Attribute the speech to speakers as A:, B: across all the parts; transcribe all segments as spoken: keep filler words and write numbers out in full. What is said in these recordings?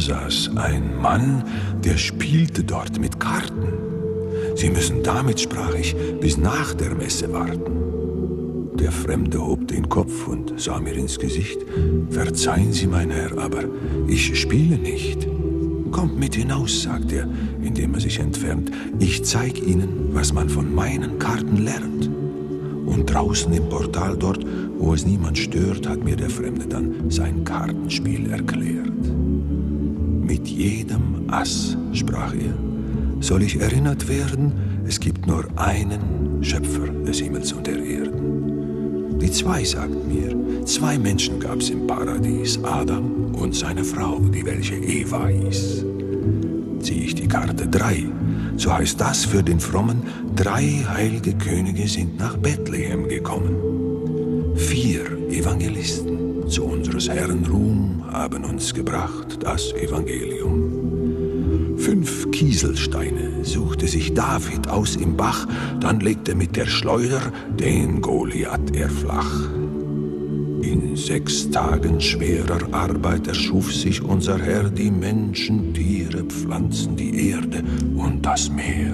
A: saß ein Mann, der spielte dort mit Karten. Sie müssen damit, sprach ich, bis nach der Messe warten. Der Fremde hob den Kopf und sah mir ins Gesicht. Verzeihen Sie, mein Herr, aber ich spiele nicht. Kommt mit hinaus, sagt er, indem er sich entfernt. Ich zeig Ihnen, was man von meinen Karten lernt. Und draußen im Portal dort, wo es niemand stört, hat mir der Fremde dann sein Kartenspiel erklärt. Mit jedem Ass, sprach er, soll ich erinnert werden, es gibt nur einen Schöpfer des Himmels und der Erden. Die zwei, sagt mir, zwei Menschen gab's im Paradies, Adam und seine Frau, die welche Eva hieß. Zieh ich die Karte drei, so heißt das für den Frommen, drei heilige Könige sind nach Bethlehem gekommen. Vier Evangelisten zu unseres Herrn Ruhm haben uns gebracht das Evangelium. Fünf Kieselsteine suchte sich David aus im Bach, dann legte mit der Schleuder den Goliath er flach. In sechs Tagen schwerer Arbeit erschuf sich unser Herr die Menschen, Tiere, Pflanzen, die Erde und das Meer.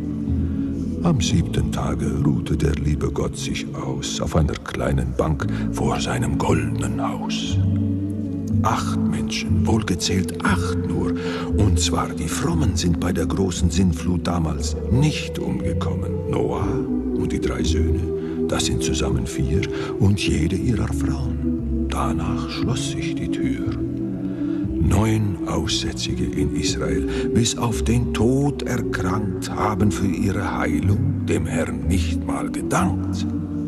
A: Am siebten Tage ruhte der liebe Gott sich aus auf einer kleinen Bank vor seinem goldenen Haus. Acht Menschen, wohlgezählt acht nur, und zwar die Frommen sind bei der großen Sintflut damals nicht umgekommen. Noah und die drei Söhne, das sind zusammen vier, und jede ihrer Frauen. Danach schloss sich die Tür. Neun Aussätzige in Israel, bis auf den Tod erkrankt, haben für ihre Heilung dem Herrn nicht mal gedankt.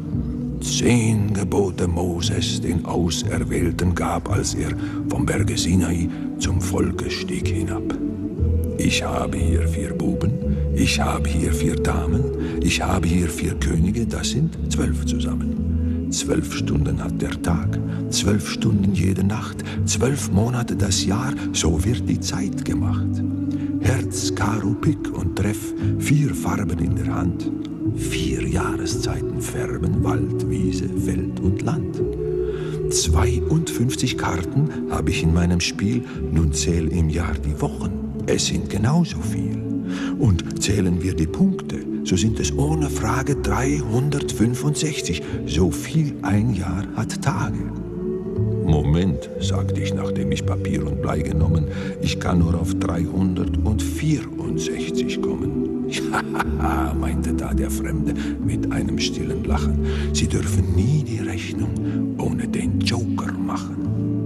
A: Zehn Gebote Moses den Auserwählten gab, als er vom Berge Sinai zum Volke stieg hinab. Ich habe hier vier Buben, ich habe hier vier Damen, ich habe hier vier Könige, das sind zwölf zusammen. Zwölf Stunden hat der Tag, zwölf Stunden jede Nacht, zwölf Monate das Jahr, so wird die Zeit gemacht. Herz, Karo, Pik und Treff, vier Farben in der Hand, vier Jahreszeiten färben Wald, Wiese, Feld und Land. zweiundfünfzig Karten habe ich in meinem Spiel, nun zähl im Jahr die Wochen, es sind genauso viel. Und zählen wir die Punkte, so sind es ohne Frage dreihundertfünfundsechzig, so viel ein Jahr hat Tage. Moment, sagte ich, nachdem ich Papier und Blei genommen, ich kann nur auf dreihundertvierundsechzig kommen. Ja, meinte da der Fremde mit einem stillen Lachen, Sie dürfen nie die Rechnung ohne den Joker machen.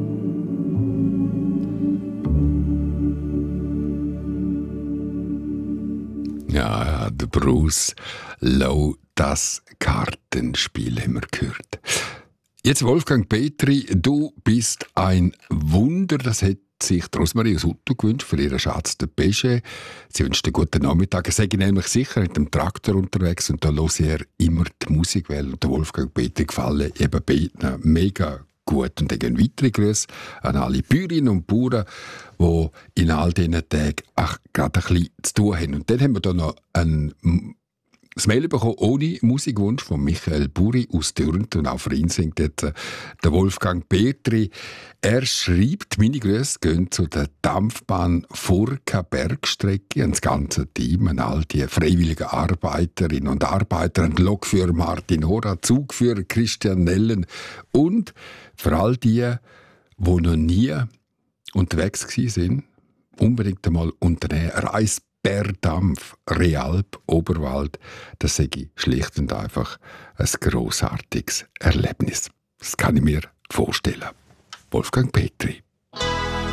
B: Ja, der Bruce Lowe, das Kartenspiel haben wir gehört. Jetzt Wolfgang Petri, du bist ein Wunder, das hat sich Rosmarie aus Utto gewünscht für ihren Schatz, den Pesche. Sie wünscht einen guten Nachmittag. Ich sage nämlich sicher mit dem Traktor unterwegs und da höre er immer die Musik, weil der Wolfgang Petri gefallen eben beiden mega gut. Und dann weitere Grüße an alle Bäuerinnen und Bauern, die in all diesen Tagen ach, gerade ein bisschen zu tun haben. Und dann haben wir da noch ein das Mail bekommen ohne Musikwunsch von Michael Buri aus Dürnt und auch für ihn singt jetzt äh, der Wolfgang Petri. Er schreibt, meine Grüße gehen zu der Dampfbahn Furka Bergstrecke, an das ganze Team, an all die freiwilligen Arbeiterinnen und Arbeiter, an Lokführer Martin Hora, Zugführer Christian Nellen und für all die, die noch nie unterwegs waren, unbedingt einmal unternehmen. Reis per Dampf, Realp, Oberwald, das sage ich schlicht und einfach ein grossartiges Erlebnis. Das kann ich mir vorstellen. Wolfgang Petri.